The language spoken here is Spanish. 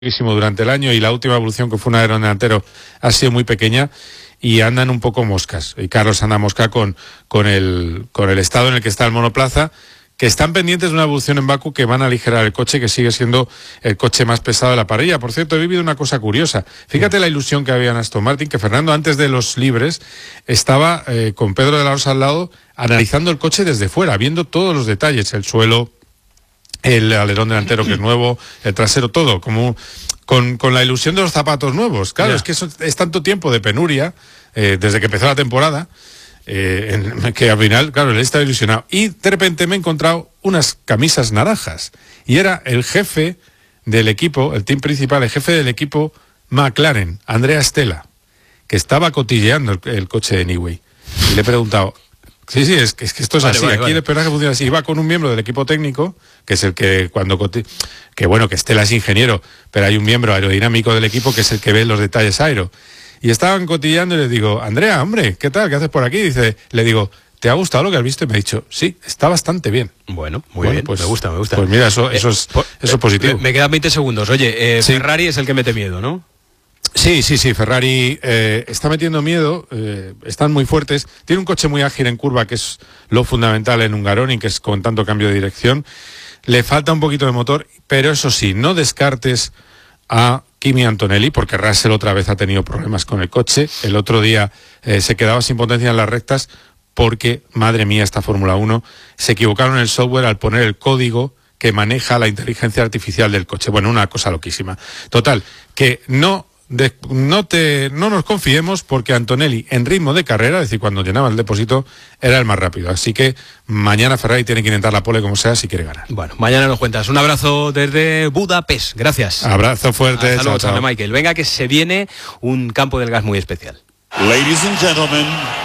durante el año, y la última evolución, que fue un alerón delantero, ha sido muy pequeña y andan un poco moscas. Y Carlos anda mosca con el estado en el que está el monoplaza, que están pendientes de una evolución en Bakú que van a aligerar el coche, que sigue siendo el coche más pesado de la parrilla. Por cierto, he vivido una cosa curiosa. Fíjate la ilusión que había en Aston Martin, que Fernando, antes de los libres, estaba con Pedro de la Rosa al lado, analizando el coche desde fuera, viendo todos los detalles, el suelo, el alerón delantero que es nuevo, el trasero, todo, como con la ilusión de los zapatos nuevos. Claro, es que eso es tanto tiempo de penuria, desde que empezó la temporada, que al final, claro, él estaba ilusionado. Y de repente me he encontrado unas camisas naranjas, y era el jefe del equipo, el team principal, el jefe del equipo McLaren, Andrea Stella, que estaba cotilleando el coche de Newey. Y le he preguntado... Sí, es que esto es así. Aquí el espionaje funciona así. Iba con un miembro del equipo técnico, que es el que que Stella es ingeniero, pero hay un miembro aerodinámico del equipo que es el que ve los detalles aero. Y estaban cotilleando y le digo, Andrea, hombre, ¿qué tal? ¿Qué haces por aquí? Le digo, ¿te ha gustado lo que has visto? Y me ha dicho, sí, está bastante bien. Bueno, muy bien, pues me gusta. Pues mira, eso es positivo. Me quedan 20 segundos. Oye, sí. Ferrari es el que mete miedo, ¿no? Sí, Ferrari está metiendo miedo, están muy fuertes, tiene un coche muy ágil en curva, que es lo fundamental en Hungaroring, que es con tanto cambio de dirección. Le falta un poquito de motor, pero eso sí, no descartes a Kimi Antonelli, porque Russell otra vez ha tenido problemas con el coche. El otro día se quedaba sin potencia en las rectas porque, madre mía, esta Fórmula 1, se equivocaron en el software al poner el código que maneja la inteligencia artificial del coche. Bueno, una cosa loquísima. Total, que no nos confiemos, porque Antonelli en ritmo de carrera, es decir, cuando llenaba el depósito, era el más rápido. Así que mañana Ferrari tiene que intentar la pole como sea si quiere ganar. Bueno, mañana nos cuentas. Un abrazo desde Budapest. Gracias. Abrazo fuerte. Hasta luego, chao. Michael. Venga, que se viene un campo del gas muy especial. Ladies and gentlemen,